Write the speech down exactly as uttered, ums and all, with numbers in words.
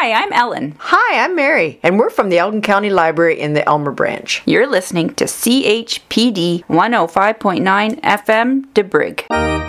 Hi, I'm Ellen. Hi, I'm Mary, and we're from the Elgin County Library in the Elmer Branch. You're listening to C H P D one oh five point nine F M, DeBrig.